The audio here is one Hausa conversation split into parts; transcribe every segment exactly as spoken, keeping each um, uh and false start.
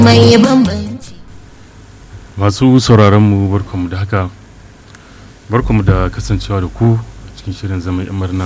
mai bambanci. Masu sauraron mu barkamu da haka, barkamu da kasancewa da ku cikin shirin zama yan murna,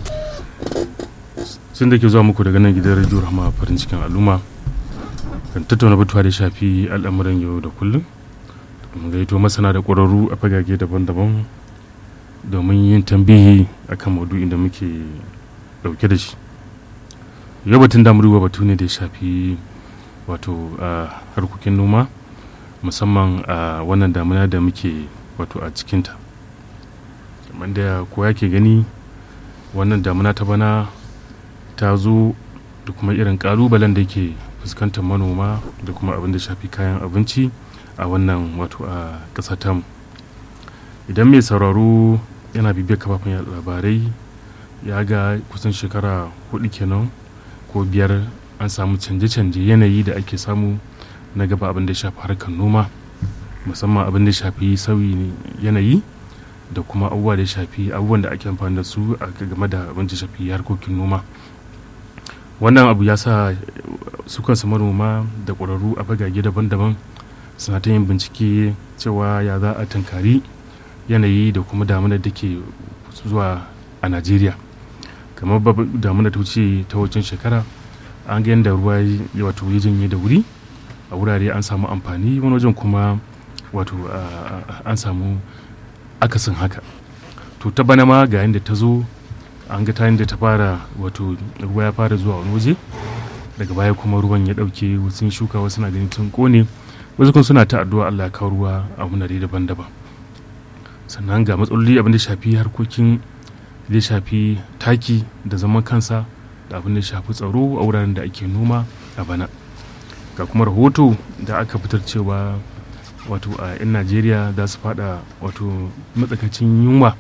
sun da ke zuwa muku daga nan gidan Radio Rahama farin cikin al'umma, kan tattauna batuwa da shafi al'amuran yau da kullum, mun gaito masana da ƙwararru a fagage daban-daban domin yin tambihi akan maudu'in da muke dauke da shi. Yau batun damuruwa batu ne da ya shafi wato a harkokin noma, musamman a wannan damuna da muke wato a cikinta. Kamar da kowa ke gani, wannan damuna ta bana ta zo da kuma irin kalubalen da ke fuskantar manoma da kuma abin da shafi kayan abinci a wannan wato a ƙasa tamu. Idan mai sauraro yana bibiyar kafafen yaɗa labarai, ya ga kusan shekara hudu kenan ko biyar an samu canje-canje yanayi da ake samu na gaba abin da shafi harkar noma, musamman abin da shafi sauyi yanayi da kuma abubuwa da shafi abubuwan da ake amfani da su a game da abin da shafi harkokin noma. Wannan abu ya sa su kansu manoma da ƙwararru a bagage daban-daban suna ta yin bincike cewa ya za a tunkari yanayi da kuma damunar da ke zuwa a Najeriya. Kamar damunar ta wuce ta wajen shekara, an ga yadda ruwa ya wato ya janye da wuri, a wurare an samu amfani, wani wajen kuma wato an samu akasin haka. To ta bana ma ga yadda ta zo, an ga ta yadda ta fara wato ruwa ya fara zuwa wani waje, daga baya kuma ruwan ya dauke, wasu shuka wasu na ganin tun kone, wasu kuma suna ta addu'a Allah ya kawo ruwa a wurare daban-daban. Sannan ga matsaloli abin da shafi harkokin da shafi taki da zaman kansa da abin da shafi tsaro a wuraren da ake noma a bana. Ga kuma rahoto da aka fitar cewa wato a 'yan Najeriya za su fada wato matsakaicin yunwa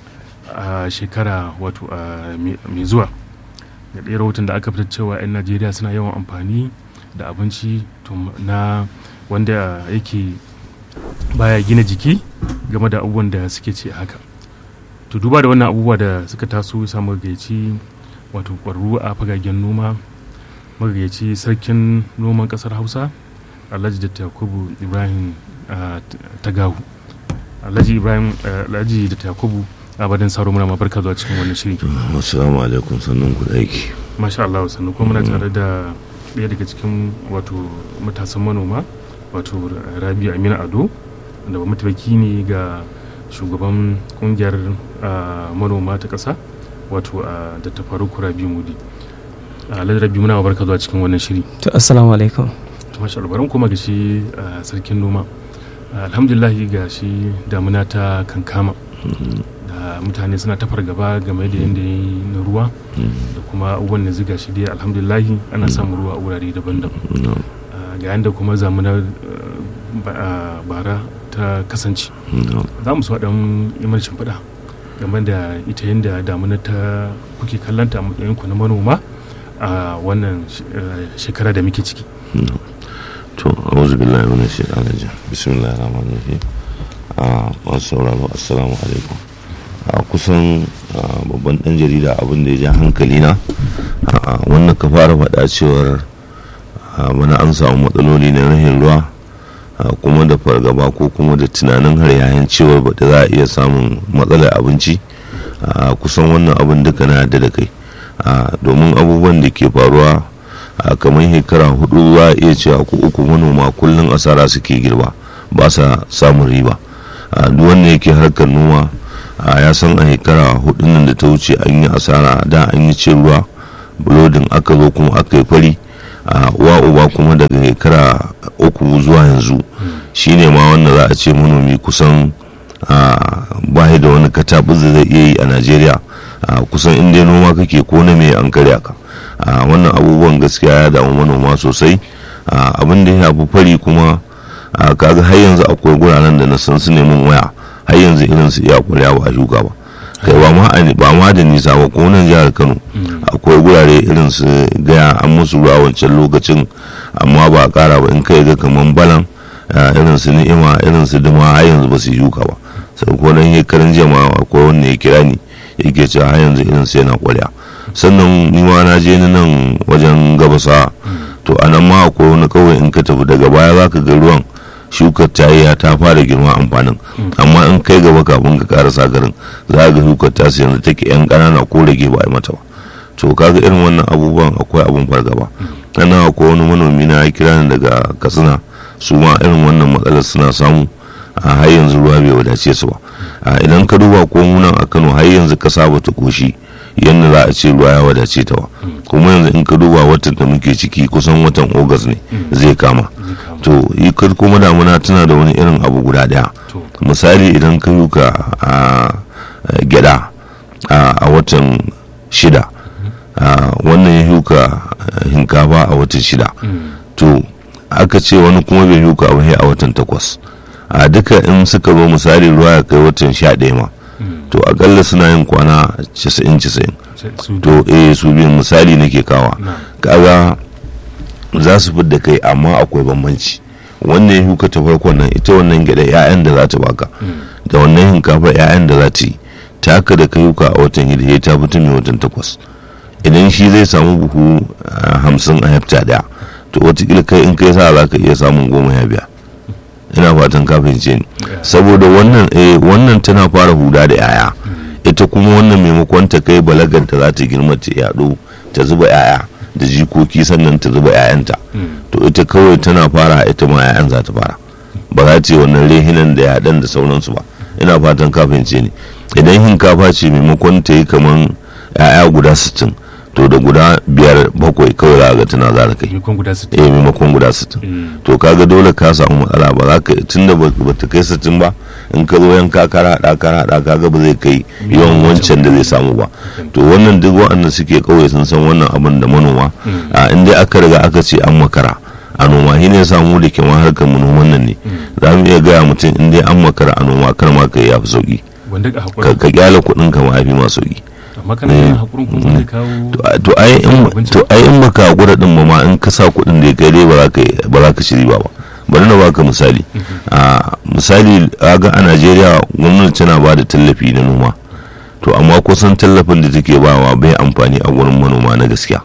a shekara wato mai zuwa. Da ɗaya rahoton da aka fitar cewa 'yan Najeriya suna yawan amfani da abinci na wanda yake baya gina jiki game da abubuwan da suke ce haka. To duba da wannan abubuwa da suka taso, samu gayyaci wato ƙwararru a fagagen noma, magayyaci sarkin noman ƙasar Hausa Alhaji Dr. Yakubu Ibrahim Tagahu. Alhaji Ibrahim Alhaji Dr. Yakubu Abadan Saro, muna barka zuwa cikin wannan shiri. Assalamu alaikum, sannun ku da aiki. Masha Allah, sannu kuma muna tare da ɗaya daga cikin wato matasan manoma, wato Rabiu Aminu Ado, da mataimaki ne ga shugaban kungiyar manoma ta ƙasa, wato da ta faru Rabiu Mudi. Alhaji Rabiu, muna barka zuwa cikin wannan shiri. To assalamu alaikum. To masha Allah, barin kuma ga shi sarkin noma. Alhamdulillah ga shi damuna ta kankama, da mutane suna ta fargaba game da yadda na ruwa da kuma abubuwan da ziga shi dai alhamdulillah ana samun ruwa a wurare daban-daban. Ga yadda kuma zamunar bara ta kasance, za mu so ɗan imar shimfiɗa game da ita yadda damuna ta kuke kallanta a matsayinku na manoma a wannan shekara da muke ciki. To auzu billahi minash shaitanir rajim, bismillahir rahmanir rahim. a masu sauraro assalamu alaikum. a kusan babban dan jarida abin da ya ja hankali na wannan ka fara faɗa cewar mana an samu matsaloli na rahin ruwa, kuma da fargaba ko kuma da tunanin har yayin cewar ba za a iya samun matsalar abinci. Kusan wannan abin duka na yadda da kai, domin abubuwan da ke faruwa kamar shekara hudu za a iya cewa ko uku manoma kullum asara suke girba, ba sa samun riba. Duk wanda yake harkar noma ya san a shekara hudun nan da ta wuce an yi asara, da an yi cin ruwa, bulodin aka zo kuma aka yi fari, uwa uba kuma daga shekara uku zuwa yanzu shine ma wanda za a ce manomi kusan ba da wani katabus da zai iya yi a Najeriya. Kusan inda noma kake ko na mai an karya ka. Wannan abubuwan gaskiya ya damu manoma sosai. Abin da ya fi fari kuma kaga har yanzu akwai guraren da na san su neman waya, har yanzu irin su iya kwarya ba a shuka ba. Kai ba ma ba ma da nisa ba, ko nan jihar Kano akwai gurare irin su gaya an musu ruwa wancan lokacin amma ba a kara ba. In kai ga kaman balan, irin su ni'ima, irin su duma, har yanzu ba su shuka ba. Sai ko nan shekaran jama'a akwai wanda ya kira ni yake cewa har yanzu irin su yana kwarya. Sannan ni ma na je ni nan wajen gabasa, to anan ma akwai wani kauye in ka tafi daga baya za ka ga ruwan shukar ta yi ta fara girma amfanin, amma in kai gaba kafin ka karasa garin za ga shukar ta su yanzu take yan ƙanana ko rage ba a mata ba. To kaga irin wannan abubuwan akwai abun fargaba. Sannan akwai wani manomi na ya kira ni daga Katsina, su ma irin wannan matsalar suna samu, a har yanzu ruwa bai wadace su ba. Idan ka duba ko munan a Kano har yanzu kasa ba ta koshi yadda za a ce ruwa ya wadace ta ba, kuma yanzu in ka duba watan da muke ciki kusan watan Ogas ne zai kama. To yi kuma damuna tana da wani irin abu guda daya, misali idan ka yuka a gyada a watan shida, wannan ya yuka hinkafa a watan shida, to aka ce wani kuma bai yuka abu a watan takwas. A duka in suka zo misali ruwa ya kai watan sha ɗaya ma, to akalla suna yin kwana casa'in casa'in. To eh su biyan misali nake kawa, kaga za su fidda kai, amma akwai bambanci. wannan ya huka ta farkon nan, ita wannan gyaɗa 'ya'yan da za ta baka da wannan hinkafa 'ya'yan da za ta yi ta haka da ka yuka a watan hidda ta fito mai watan takwas. Idan shi zai samu buhu hamsin a hekta daya, to watakila kai in kai sa za ka iya samun goma ya biya. Ina fatan kafin ce ni saboda wannan eh wannan tana fara huda da 'ya'ya, ita kuma wannan maimakon ta kai balagar ta za ta girma ta yaɗo ta zuba 'ya'ya da jikoki sannan ta zuba 'ya'yanta, to ita kawai tana fara ita ma 'ya'yan za ta fara, ba za ta yi wannan rehinan da yaɗan da sauransu ba. Ina fatan kafin ce ni idan hinkafa ce maimakon ta yi kaman 'ya'ya guda sittin, to da guda biyar bakwai kawai za ga tana za ka yi eh maimakon guda sittin. To kaga dole ka samu matsala, ba za ka tunda ba ta kai sittin ba, in ka zo yanka kara hada kara hada kaga ba zai kai yawan wancan da zai samu ba. To wannan duk waɗanda suke kauye sun san wannan abin da manoma, a in dai aka riga aka ce an makara a noma, shi ne samu da kewan harkar mu noman nan ne za mu iya gaya mutum in dai an makara a noma kar ma kai ya fi sauki, ka kyala kuɗin ka ma fi ma sauki. To ai in baka hakura din ma in ka sa kuɗin da kai dai ba za ka shiri ba ba. Bari na baka misali, a misali ga a Najeriya gwamnati tana ba da tallafi na noma, to amma kusan tallafin da take bawa bai amfani a gurin manoma na gaskiya.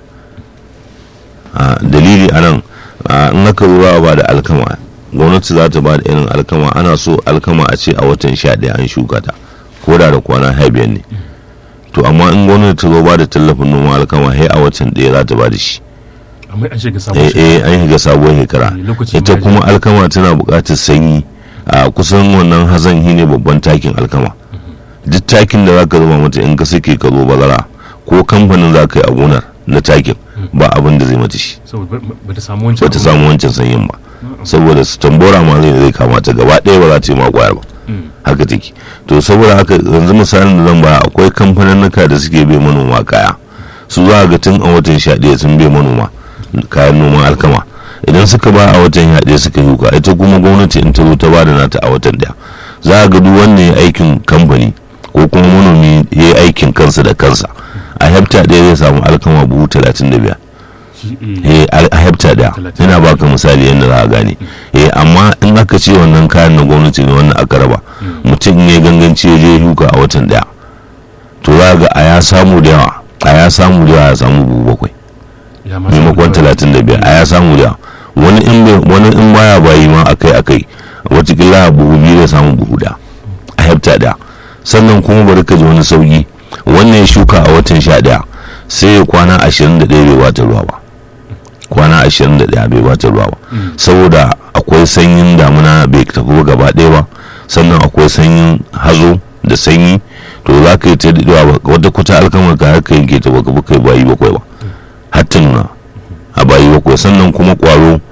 Dalili anan in aka ruwa ba da alkama, gwamnati za ta ba da irin alkama, ana so alkama a ce a watan sha ɗaya an shuka ta ko da da kwana biyar ne. To amma in gwamnati ta zo ba da tallafin noma alkama sai a watan ɗaya za ta ba da shi. Eh an shiga sabuwar shekara. Ita kuma alkama tana buƙatar sanyi, a kusan wannan hazan shi ne babban takin alkama. Duk takin da za ka zuba mata in ka sake ka zo bazara ko kamfanin za ka yi a gonar na takin ba abin da zai mata shi. Ba ta samu wancan sanyin ba, saboda su tambora ma zai kamata gaba ɗaya ba za ta yi ma kwayar ba. Haka take. To saboda haka yanzu misalin da zan ba, akwai kamfaninnika da suke bai manoma kaya, su za ga tun a watan sha ɗaya sun bai manoma kayan noman alkama. Idan suka ba a watan sha ɗaya suka yuka, ita kuma gwamnati in ta zo ta ba da nata a watan ɗaya, za ga duk wanda ya aikin kamfani ko kuma manomi ya yi aikin kansa da kansa a hekta ɗaya zai samu alkama buhu talatin da biyar. a hekta daya. Ina baka misali yadda za a gane. eh amma in aka ce wannan kayan na gwamnati ne wannan aka raba, mutum ne ganganci ya je huka a watan daya, to za ga a ya samu da yawa a ya samu da yawa ya samu buhu bakwai maimakon talatin da biyar. A ya samu da yawa wani in wani in baya bayi ma akai akai watakila buhu biyu da samu buhu da a hekta daya. Sannan kuma bari ka ji wani sauki, wannan ya shuka a watan sha daya sai ya kwana ashirin da ɗaya bai bata ruwa ba, kwana ashirin da ɗaya bai bata ruwa ba, saboda akwai sanyin damuna bai tafi gaba ɗaya ba, sannan akwai sanyin hazo da sanyi, to za ka yi ta daɗewa wata kuta alkamar ka haka yanke ta baka kai bayi bakwai ba har ta nuna a bayi bakwai. Sannan kuma ƙwaro